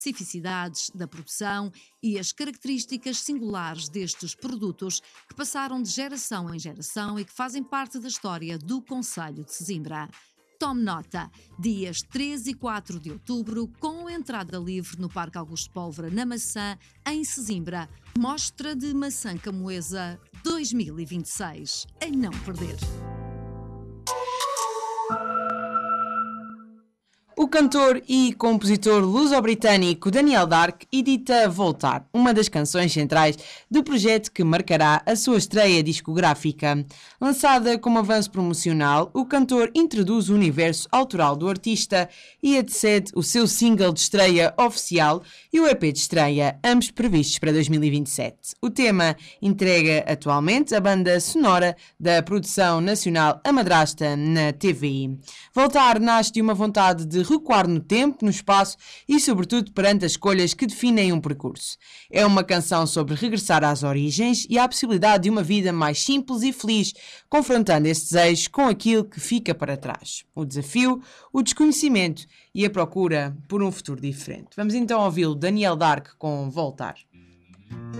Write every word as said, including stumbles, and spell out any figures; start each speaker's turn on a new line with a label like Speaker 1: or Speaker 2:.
Speaker 1: especificidades da produção e as características singulares destes produtos que passaram de geração em geração e que fazem parte da história do concelho de Sesimbra. Tome nota, dias três e quatro de outubro, com entrada livre no Parque Augusto Pólvora, na Maçã, em Sesimbra. Mostra de Maçã Camoesa dois mil e vinte e seis. A não perder.
Speaker 2: O cantor e compositor luso-britânico Daniel Dark edita Voltar, uma das canções centrais do projeto que marcará a sua estreia discográfica. Lançada como avanço promocional, o cantor introduz o universo autoral do artista e antecede o seu single de estreia oficial e o E P de estreia, ambos previstos para dois mil e vinte e sete. O tema entrega atualmente a banda sonora da produção nacional A Madrasta na T V I. Voltar nasce de uma vontade de recuar no tempo, no espaço e, sobretudo, perante as escolhas que definem um percurso. É uma canção sobre regressar às origens e à possibilidade de uma vida mais simples e feliz, confrontando esse desejo com aquilo que fica para trás. O desafio, o desconhecimento e a procura por um futuro diferente. Vamos então ouvi-lo, Daniel Dark, com Voltar.